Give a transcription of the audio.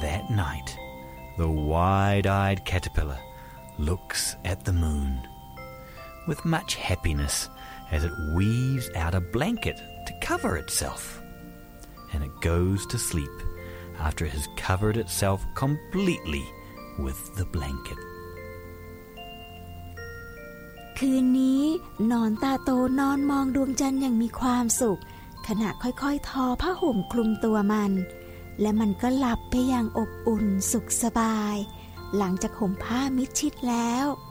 That night, the wide-eyed caterpillar looks at the moon with much happiness as it weaves out a blanket to cover itself, and it goes to sleep after it has covered itself completely with the blanket. คืนนี้นอนตาโตนอนมองดวงจันทร์อย่างมีความสุขขณะค่อยๆทอผ้าห่มคลุมตัวมันและมันก็หลับไปอย่างอบอุ่นสุขสบายหลังจากห่มผ้ามิดชิดแล้ว